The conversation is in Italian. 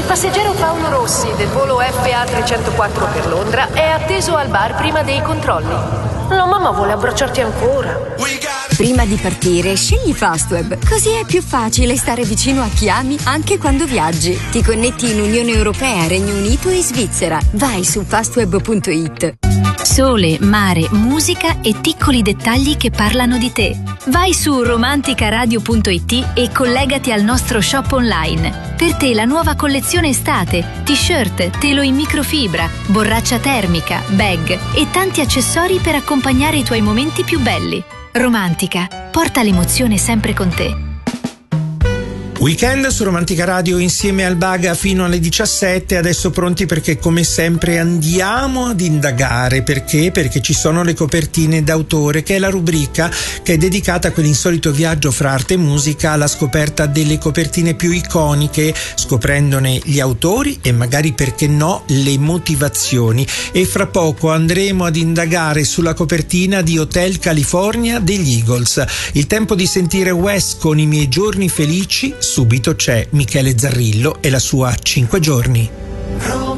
passeggero Paolo Rossi del volo FA 304 per Londra è atteso al bar prima dei controlli. La mamma vuole abbracciarti ancora. Prima di partire, scegli Fastweb, così è più facile stare vicino a chi ami anche quando viaggi. Ti connetti in Unione Europea, Regno Unito e Svizzera. Vai su fastweb.it. Sole, mare, musica e piccoli dettagli che parlano di te. Vai su romanticaradio.it e collegati al nostro shop online. Per te la nuova collezione estate, t-shirt, telo in microfibra, borraccia termica, bag e tanti accessori per accompagnare i tuoi momenti più belli. Romantica, porta l'emozione sempre con te. Weekend su Romantica Radio insieme al Baga fino alle 17, adesso pronti perché come sempre andiamo ad indagare. Perché? Perché ci sono le copertine d'autore, che è la rubrica che è dedicata a quell'insolito viaggio fra arte e musica alla scoperta delle copertine più iconiche, scoprendone gli autori e magari, perché no, le motivazioni. E fra poco andremo ad indagare sulla copertina di Hotel California degli Eagles. Il tempo di sentire Wes con I miei giorni felici. Subito c'è Michele Zarrillo e la sua 5 giorni.